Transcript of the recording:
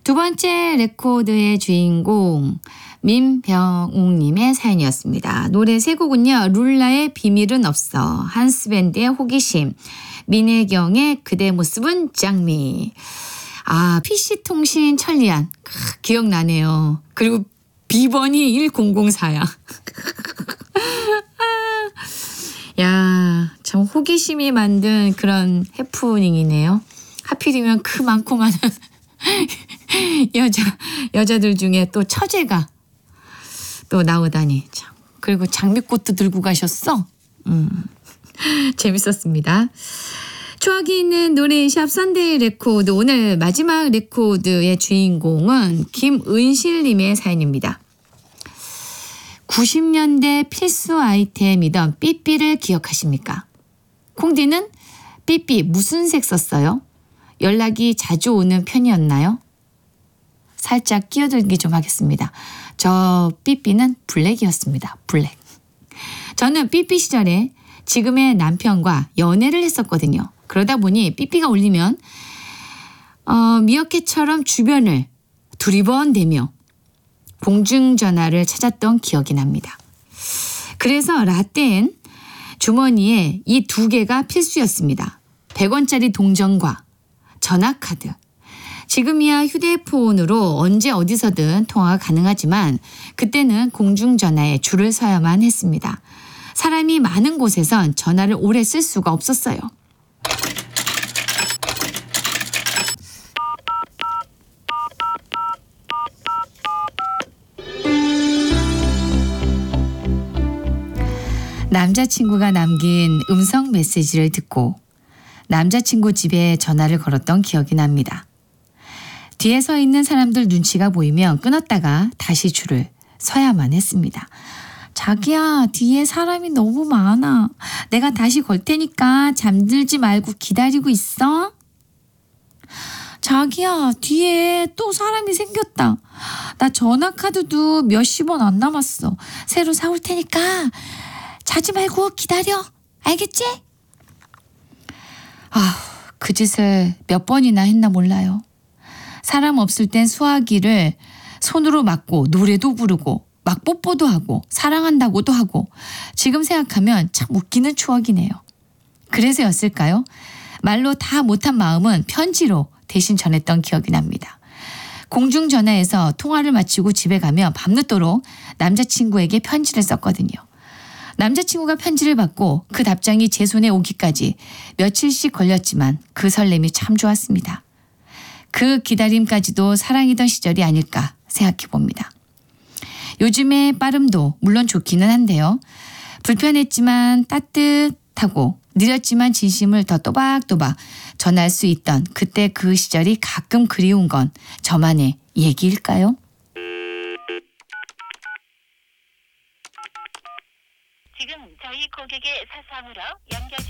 두 번째 레코드의 주인공 민병욱님의 사연이었습니다. 노래 세 곡은요. 룰라의 비밀은 없어, 한스밴드의 호기심, 민혜경의 그대 모습은 짱미. PC통신 천리안 기억나네요. 그리고 비번이 1004야. 야, 참 호기심이 만든 그런 해프닝이네요. 하필이면 그 많고 많은 여자들 중에 또 처제가 또 나오다니 참. 그리고 장미꽃도 들고 가셨어. 재밌었습니다. 추억이 있는 노래샵 선데이 레코드, 오늘 마지막 레코드의 주인공은 김은실님의 사연입니다. 90년대 필수 아이템이던 삐삐를 기억하십니까? 콩디는 삐삐 무슨 색 썼어요? 연락이 자주 오는 편이었나요? 살짝 끼어들기 좀 하겠습니다. 저 삐삐는 블랙이었습니다. 블랙. 저는 삐삐 시절에 지금의 남편과 연애를 했었거든요. 그러다 보니 삐삐가 울리면 미어캣처럼 주변을 두리번대며 공중전화를 찾았던 기억이 납니다. 그래서 라떼엔 주머니에 이 두 개가 필수였습니다. 100원짜리 동전과 전화카드. 지금이야 휴대폰으로 언제 어디서든 통화가 가능하지만 그때는 공중전화에 줄을 서야만 했습니다. 사람이 많은 곳에선 전화를 오래 쓸 수가 없었어요. 남자친구가 남긴 음성 메시지를 듣고 남자친구 집에 전화를 걸었던 기억이 납니다. 뒤에 서 있는 사람들 눈치가 보이면 끊었다가 다시 줄을 서야만 했습니다. 자기야, 뒤에 사람이 너무 많아. 내가 다시 걸 테니까 잠들지 말고 기다리고 있어. 자기야, 뒤에 또 사람이 생겼다. 나 전화카드도 몇십 원 안 남았어. 새로 사올 테니까 자지 말고 기다려. 알겠지? 그 짓을 몇 번이나 했나 몰라요. 사람 없을 땐 수화기를 손으로 막고 노래도 부르고 막 뽀뽀도 하고 사랑한다고도 하고, 지금 생각하면 참 웃기는 추억이네요. 그래서였을까요? 말로 다 못한 마음은 편지로 대신 전했던 기억이 납니다. 공중전화에서 통화를 마치고 집에 가면 밤늦도록 남자친구에게 편지를 썼거든요. 남자친구가 편지를 받고 그 답장이 제 손에 오기까지 며칠씩 걸렸지만 그 설렘이 참 좋았습니다. 그 기다림까지도 사랑이던 시절이 아닐까 생각해 봅니다. 요즘의 빠름도 물론 좋기는 한데요. 불편했지만 따뜻하고 느렸지만 진심을 더 또박또박 전할 수 있던 그때 그 시절이 가끔 그리운 건 저만의 얘기일까요? 지금 저희 고객의 사상으로 연결